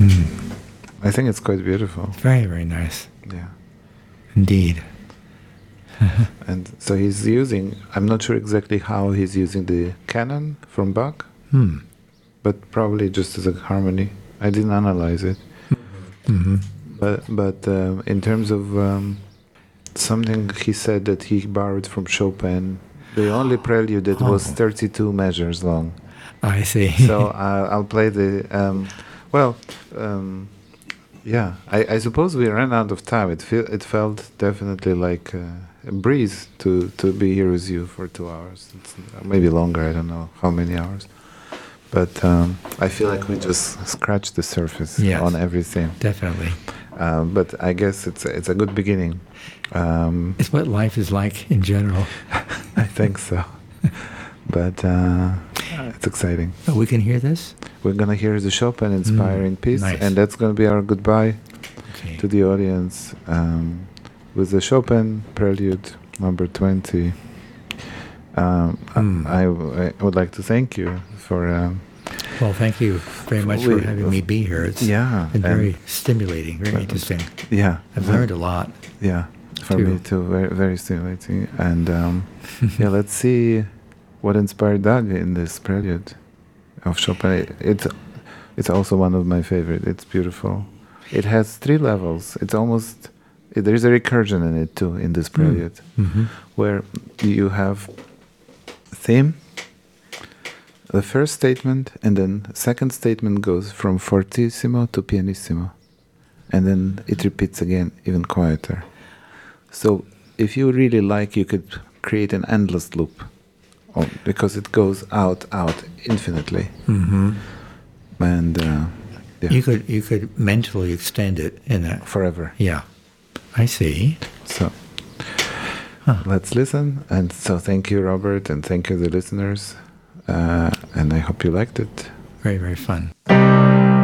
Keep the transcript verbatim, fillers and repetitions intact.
Mm. I think it's quite beautiful. Very, very nice. Yeah. Indeed. And so he's using, I'm not sure exactly how he's using the canon from Bach, Hmm. but probably just as a harmony. I didn't analyze it. Mm-hmm. But but um, in terms of um, something he said that he borrowed from Chopin, the only prelude that was Oh. thirty-two measures long. I see. So uh, I'll play the, um, well, um, yeah, I, I suppose we ran out of time. It, feel, it felt definitely like uh, a breeze to, to be here with you for two hours. It's maybe longer, I don't know how many hours. But um, I feel like we just scratched the surface Yes. on everything. Definitely. Um, but I guess it's a, it's a good beginning. Um, It's what life is like in general. I think so. But uh, it's exciting. Oh, we can hear this? We're going to hear the Chopin inspiring Mm, piece, nice. and that's going to be our goodbye Okay. to the audience um, with the Chopin Prelude number twenty. Um, Mm. I, I would like to thank you for... Um, Well, thank you very much We- for having me be here. It's yeah, been and- very stimulating, very interesting. yeah. I've learned a lot. Yeah, for too. me too. Very, very stimulating. And um, yeah, let's see what inspired that in this prelude of Chopin. It's it's also one of my favorite. It's beautiful. It has three levels. It's almost it, there's a recursion in it too in this prelude, Mm-hmm. where you have theme, the first statement, and then second statement goes from fortissimo to pianissimo, and then it repeats again, even quieter. So if you really like, you could create an endless loop, oh, because it goes out, out infinitely. Mm-hmm. And uh, yeah, You could you could mentally extend it in that. forever. Yeah, I see. So Huh. let's listen. And so thank you, Robert, and thank you, the listeners. Uh, and I hope you liked it. Very, very fun.